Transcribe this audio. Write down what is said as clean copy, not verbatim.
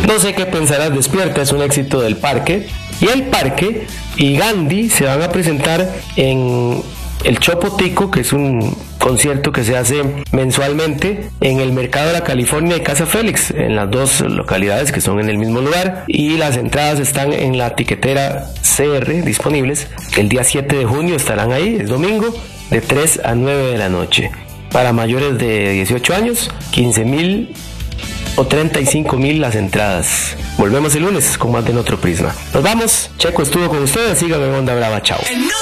No sé qué pensarás despierta, es un éxito del Parque. Y el Parque y Gandhi se van a presentar en el Chopotico, que es un concierto que se hace mensualmente en el Mercado de la California y Casa Félix, en las dos localidades que son en el mismo lugar, y las entradas están en la tiquetera CR disponibles. El día 7 de junio estarán ahí, es domingo, de 3 a 9 de la noche. Para mayores de 18 años, 15,000 o 35,000 las entradas. Volvemos el lunes con más de En Otro Prisma. Nos vamos, Checo estuvo con ustedes, síganme en Onda Brava, chao.